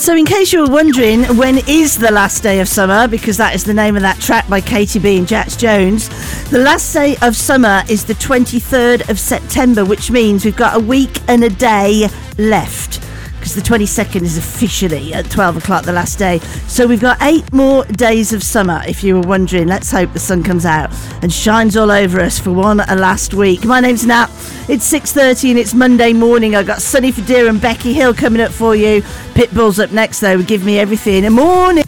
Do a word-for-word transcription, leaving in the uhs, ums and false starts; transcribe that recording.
So in case you were wondering, when is the last day of summer, because that is the name of that track by Katie B and Jax Jones, the last day of summer is the twenty-third of September, which means we've got a week and a day left, because the twenty-second is officially at twelve o'clock the last day. So we've got eight more days of summer, if you were wondering. Let's hope the sun comes out and shines all over us for one last week. My name's Nat. It's six thirty and it's Monday morning. I've got Sunny Federa and Becky Hill coming up for you. Pitbull's up next, though. Give Me Everything. Morning.